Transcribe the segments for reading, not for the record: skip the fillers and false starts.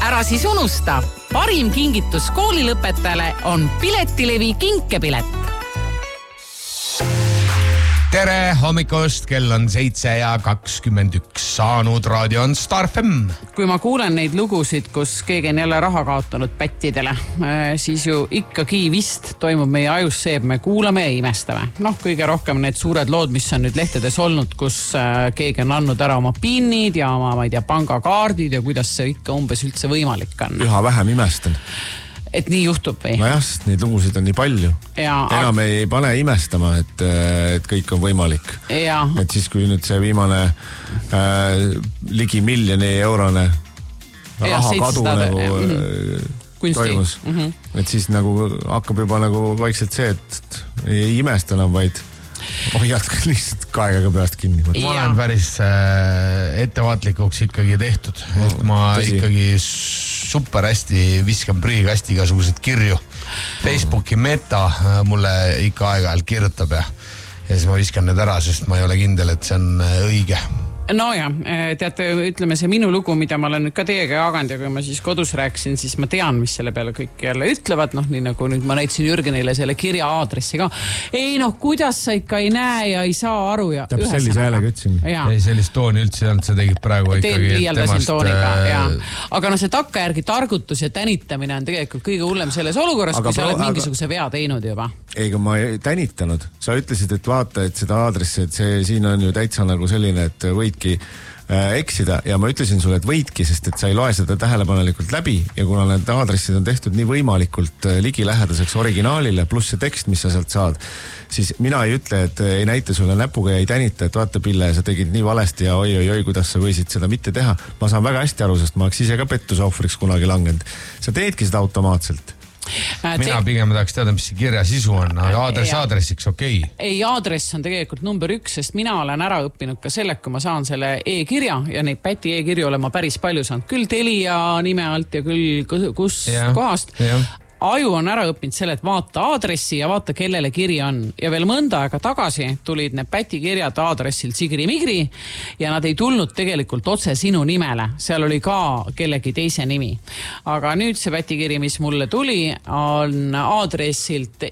Ära siis unusta, parim kingitus koolilõpetajale on Piletilevi kinkepilet. Tere hommikust, kell on 7:21 saanud, raadio on Star FM. Kui ma kuulen neid lugusid, kus keegi on jälle raha kaotanud pättidele, siis ju ikkagi vist toimub meie ajus see, et me kuulame ja imestame. Kõige rohkem need suured lood, mis on nüüd lehtedes olnud, kus keegi on andnud ära oma pinnid ja oma, ma ei tea, pangakaardid ja kuidas see ikka umbes üldse võimalik on. Üha vähem imestan. Et nii juhtub või? No jah, sest neid lugusid on nii palju. Enam ei pane imestama, et kõik on võimalik. Et siis, kui nüüd see viimane ligi €1 miljoni rahakadu toimus, et siis nagu hakkab juba nagu vaikselt see, et ei imesta enam, vaid hoiad lihtsalt kaegaga peast kinni. Ma olen päris ettevaatlikuks ikkagi tehtud, et ma ikkagi super hästi viskan prügikasti igasugused kirju. Facebooki meta mulle ikka aeg-ajalt kirjutab ja siis ma viskan need ära, sest ma ei ole kindel, et see on õige. No ja, teate, ütleme see minu lugu, mida ma olen nüüd ka teiega jaganud ja kui ma siis kodus rääksin, siis ma tean, mis selle peale kõik jälle ütlevad, nii nagu nüüd ma näitasin Jürgenile selle kirja aadressi ka. Ei kuidas sa ikka ei näe ja ei saa aru ja täpselt sellise häälega ütlesin. Ei, sellist tooni üldse ei olnud, sa tegid praegu ikkagi liialdasin tooniga, ja. Aga see takkajärgi targutus ja tänitamine on tegelikult kõige hullem selles olukorras, kui sa oled mingisuguse vea teinud juba. Ei, kui ma ei tänitanud. Sa ütlesid, et vaata, et seda aadressi, et see siin on ju täitsa nagu selline, et võidki eksida ja ma ütlesin sulle, et võidki, sest et sa ei loe seda tähelepanelikult läbi ja kuna need aadressid on tehtud nii võimalikult ligilähedaseks originaalile pluss see tekst, mis sa sealt saad, siis mina ei ütle, et ei näita sulle näpuga ja ei tänita, et vaata Pille, sa tegid nii valesti ja oi, kuidas sa võisid seda mitte teha. Ma saan väga hästi aru, sest ma oleks ise ka pettuse ohvriks kunagi langenud. Sa teedki seda automaatselt. Mina pigem tahaks teada, mis see kirja sisu on, aga aadressiks okei. Ei, aadress on tegelikult number 1, sest mina olen ära õppinud ka selle, kui ma saan selle e-kirja ja neid päti e-kirju olen ma päris palju saanud. Küll Telia nime alt ja küll kus kohast. Aju on ära õppinud selle, et vaata aadressi ja vaata, kellele kiri on. Ja veel mõnda aega tagasi tulid need pätikirjad aadressil Sigri-Migri ja nad ei tulnud tegelikult otse sinu nimele. Seal oli ka kellegi teise nimi. Aga nüüd see pätikiri, mis mulle tuli, on aadressilt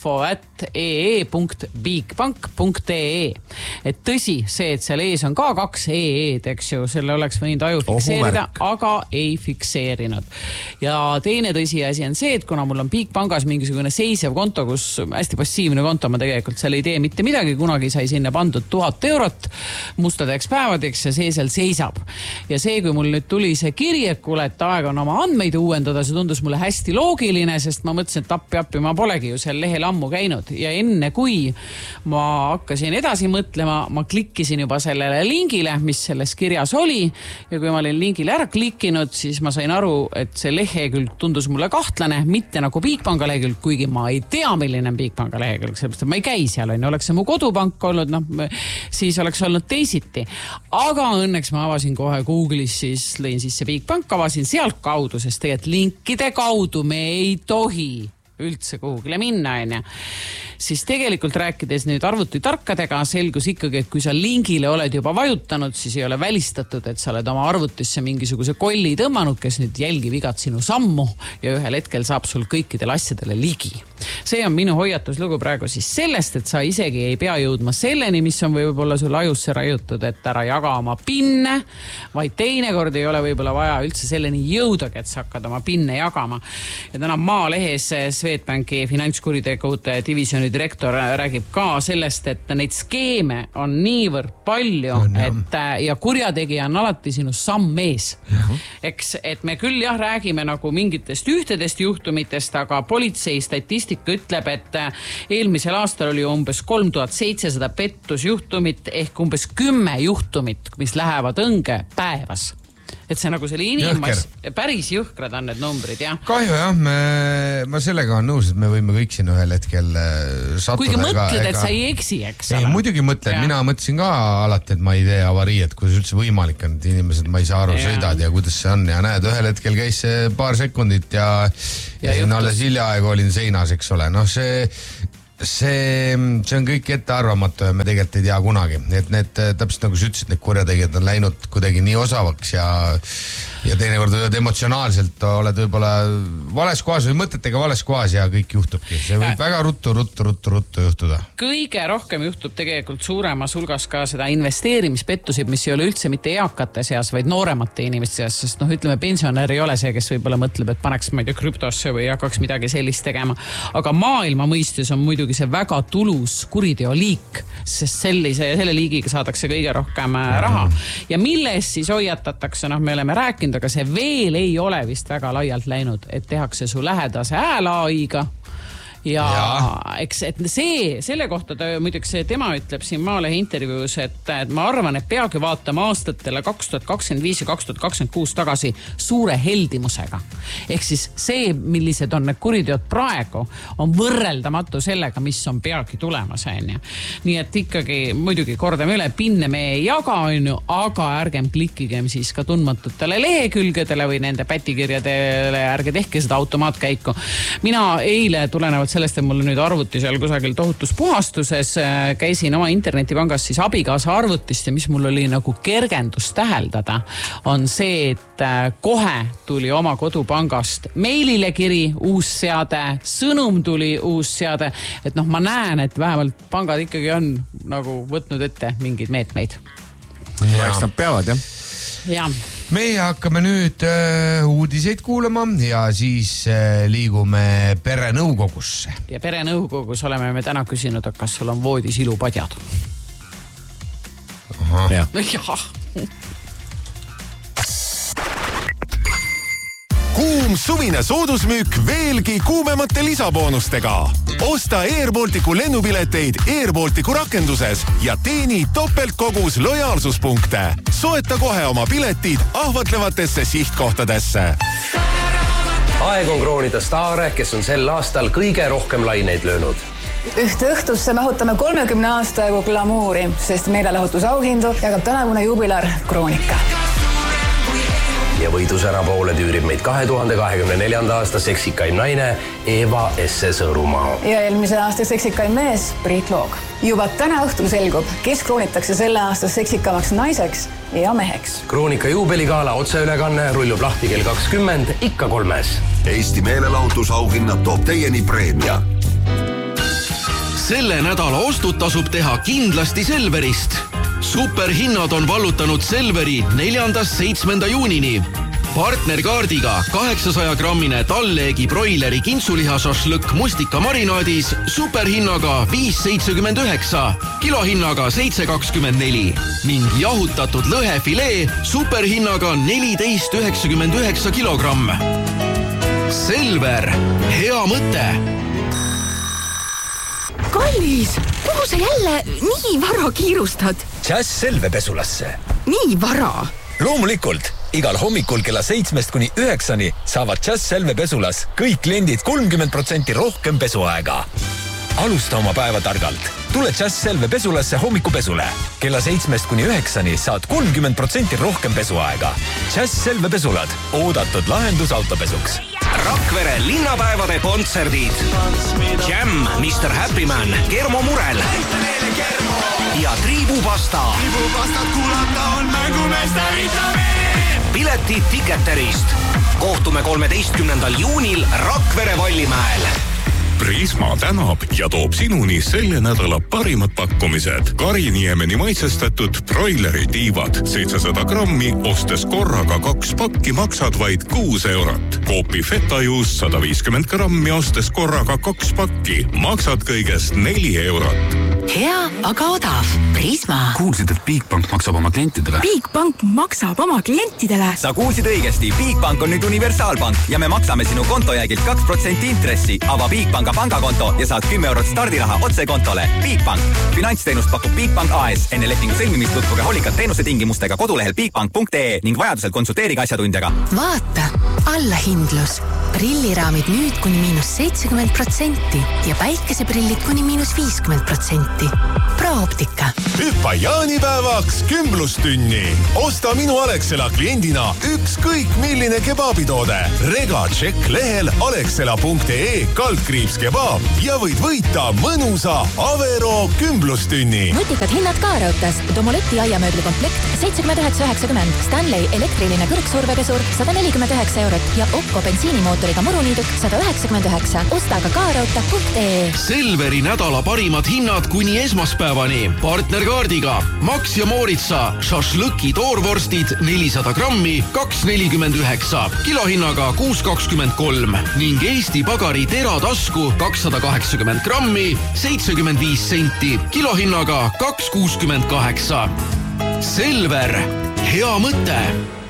info@ee.bigbank.ee. Et tõsi, see, et seal ees on ka 2 ee-d, eks ju, selle oleks võinud aju fikseerida, aga ei fikseerinud. Ja teine tõsi asi on see, et kuna mul on Bigpangas mingisugune seisev konto, kus hästi passiivne konto, ma tegelikult seal ei tee mitte midagi, kunagi sai sinna pandud 1000 eurot mustadeks päevadeks ja see seal seisab. Ja see, kui mul nüüd tuli see kiri, et kuule, et aeg on oma andmeid uuendada, see tundus mulle hästi loogiline, sest ma mõtlesin, et appi, ma polegi ju seal lehel ammu käinud. Ja enne kui ma hakkasin edasi mõtlema, ma klikkisin juba sellele lingile, mis selles kirjas oli ja kui ma olin lingile ära klikkinud, siis ma sain aru, et see lehekülg tundus mulle kahtlane, mitte nagu Bigpanga lehekülg, kuigi ma ei tea, milline on Bigpanga lehekülg, sellepärast, et ma ei käi seal, oleks see mu kodupank olnud, siis oleks olnud teisiti. Aga õnneks ma avasin kohe Google'is, siis lõin sisse Bigpank, avasin sealt kaudu, sest tegelikult linkide kaudu me ei tohi üldse kuhugile minna, siis tegelikult rääkides nüüd arvutitarkadega selgus ikkagi, et kui sa lingile oled juba vajutanud, siis ei ole välistatud, et sa oled oma arvutisse mingisuguse kolli tõmmanud, kes nüüd jälgib igat sinu sammu ja ühel hetkel saab sul kõikidele asjadele ligi. See on minu hoiatuslugu praegu siis sellest, et sa isegi ei pea jõudma selleni, mis on võib-olla sul ajusse raiutud, et ära jaga oma pinne, vaid teinekord ei ole võib-olla vaja üldse selleni jõudagi, et sa hakkad oma pinne jagama. Ja täna Maalehes Swedbanki finantskuritegude divisjoni direktor räägib ka sellest, et neid skeeme on niivõrd palju, ja kurjategija on alati sinu samm ees. Eks, et me küll räägime nagu mingitest ühtedest juhtumitest, aga politsei statistika ütleb, et eelmisel aastal oli umbes 3700 pettusjuhtumit ehk umbes 10 juhtumit, mis lähevad õnge päevas. Et see nagu selle inimes, päris jõhkrad on need numbrid, jah. Kahju, jah, ma sellega on nõus, et me võime kõik siin ühel hetkel sattuda. Kuigi mõtled, et sa ei eksi, eks ole. Ei, muidugi mõtled, mina mõtlesin ka alati, et ma ei tee avarii, et kuidas üldse võimalik on, et inimesed, ma ei saa aru, sõidad ja kuidas see on ja näed, ühel hetkel käis see paar sekundit ja alles hiljaaegu olin seinas, eks ole. No see on kõik ettearvamatu ja me tegelikult ei tea kunagi. Et need, täpselt nagu sa ütlesid, need kurjategijad on läinud kuidagi nii osavaks ja ja teinekord emotsionaalselt oled võib-olla vales kohas või mõtetega vales kohas ja kõik juhtubki. See võib väga ruttu juhtuda. Kõige rohkem juhtub tegelikult suuremas hulgas ka seda investeerimispettusid, mis ei ole üldse mitte eakate seas, vaid nooremate inimeste seas, sest ütleme, pensionär ei ole see, kes võib-olla mõtleb, et paneks ma ei tea krüptosse või hakkaks midagi sellist tegema. Aga maailma mõistes on muidugi see väga tulus kuriteoliik, sest selle liigiga saadakse kõige rohkem raha. Ja milles siis hoiatatakse, me oleme rääkinud, aga see veel ei ole vist väga laialt läinud, et tehakse su lähedase hääl-AI-ga. Ja eks, et selle kohta muidugi tema ütleb siin Maalehe intervjuus, et ma arvan, et peagi vaatama aastatele 2025 ja 2026 tagasi suure heldimusega. Ehk siis see, millised on need kuriteod praegu, on võrreldamatu sellega, mis on peagi tulemas. Nii et ikkagi muidugi kordame üle, pinne me ei jaga, aga ärgem klikigem siis ka tundmatutele lehekülgedele või nende pätikirjadele, ärge tehke seda automaatkäiku. Mina eile tulenevalt sellest, et mul nüüd arvuti seal kusagil tohutus puhastuses, käisin oma internetipangas siis abikaasa arvutist ja mis mul oli nagu kergendus täheldada, on see, et kohe tuli oma kodupangast meilile kiri, uus seade, sõnum tuli uus seade, et ma näen, et vähemalt pangad ikkagi on nagu võtnud ette mingeid meetmeid. Eks nad peavad, jah. Meie hakkame nüüd uudiseid kuulama ja siis liigume perenõukogusse. Ja perenõukogus oleme me täna küsinud, et kas sul on voodis ilupadjad? Jah. Kuum suvine soodusmüük veelgi kuumemate lisaboonustega. Osta Airbalticu lennupileteid Airbalticu rakenduses ja teeni topeltkogus lojaalsuspunkte. Soeta kohe oma piletid ahvatlevatesse sihtkohtadesse. Aeg on kroonida staare, kes on sel aastal kõige rohkem laineid löönud. Ühte õhtusse mahutame 30 aasta jagu glamuuri, sest meelelahutusauhindu jagab tänavune jubilar Kroonika. Ja võidusena poole tüürib meid 2024. aasta seksikaim naine Eva Esse Sõõrumaa. Ja eelmise aasta seksikaim mees Priit Loog. Juba täna õhtul selgub, kes kroonitakse selle aasta seksikamaks naiseks ja meheks. Kroonika juubeligaala otseülekanne rullub lahti kell 20, ikka 3. Eesti meelelahutusauhinnad toob teieni preemia. Selle nädala ostud tasub teha kindlasti Selverist. Superhinnad on vallutanud Selveri 4.–7. juunini. Partnerkaardiga 800-grammine talleegi broileri kintsuliha šašlõkk mustika marinaadis superhinnaga 5,79, kilohinnaga 7,24 ning jahutatud lõhefilee superhinnaga 14,99 kilogramm. Selver, hea mõte! Kallis, kuhu sa jälle nii vara kiirustad? Jazz Selve pesulasse. Nii vara? Loomulikult, igal hommikul kella 7–9 saavad Jazz Selve pesulas kõik kliendid 30% rohkem pesuaega. Alusta oma päeva targalt. Tule Jazz Selve pesulasse hommikupesule. Kella 7–9 saad 30% rohkem pesuaega. Jazz Selve pesulad. Oodatud lahendus autopesuks. Rakvere linnapäevade kontserdid. Jam, Mr. Happy Man, Germo Murel ja Triibupasta. Triibupastat kuulata on mängumeeste vitamin. Piletid Ticketerist. Kohtume 13. juunil Rakvere Vallimäel. Prisma tänab ja toob sinuni selle nädala parimad pakkumised. Kariniemeni maitsestatud broileri tiivad 700 grammi, ostes korraga 2 pakki maksad vaid 6 eurot. Koopi fetajuust 150 grammi, ostes korraga 2 pakki, maksad kõigest 4 eurot. Hea, aga odav. Prisma. Kuulsid, et Bigbank maksab oma klientidele? Bigbank maksab oma klientidele. Sa kuulsid õigesti. Bigbank on nüüd universaalpank ja me maksame sinu kontojäägilt 2% intressi. Ava Bigbanka pangakonto ja saad 10 eurot stardiraha otse kontole. Bigbank. Finantsteenust pakub Bigbank AS. Enne lepingu sõlmimist tutvuge hoolikalt teenuse tingimustega kodulehel bigbank.ee ning vajadusel konsulteerige asjatundjaga. Vaata, allahindlus. prilliraamid nüüd kuni -70% ja päikeseprillid kuni -50%. ProOptica. Hüppa jaanipäevaks kümblustünni. Osta minu Alexela kliendina ükskõik milline kebaabitoode. Rega tšekk lehel alexela.ee/kebab ja võid võita mõnusa Avero kümblustünni. Nutikad hinnad ka raudtas. Domoleti aiamööbli komplekt 79,90. Stanley elektriline kõrgsurvepesur 149 eurot ja Oppo bensiinimootoriga muruniiduk 199. Osta ka kaarauta.ee. Selveri nädala parimad hinnad kuni esmaspäevani. Partnerkaardiga Max ja Mooritsa šašlõki toorvorstid 400 grammi 2,49. Kilohinnaga 6,23 ning Eesti Pagari teratasku 280 grammi 75 senti. Kilohinnaga 2,68. Selver. Hea mõte.